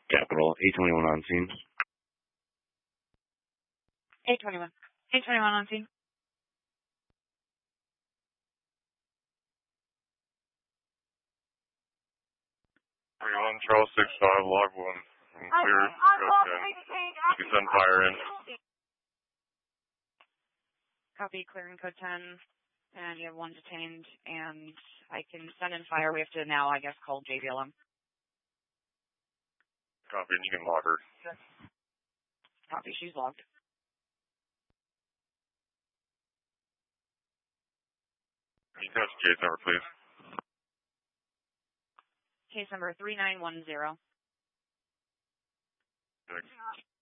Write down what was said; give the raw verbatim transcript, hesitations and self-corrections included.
Capital, eight twenty-one on scene. eight twenty-one. eight twenty-one on scene. twenty-one, Charles six five, log one. I'm clear, code ten. You can send fire in. Copy, clearing code ten. And you have one detained, and I can send in fire. We have to now, I guess, call J B L M. Copy, and you can log her. Copy, she's logged. Can you touch case number, please? Case number three nine one zero. Thanks.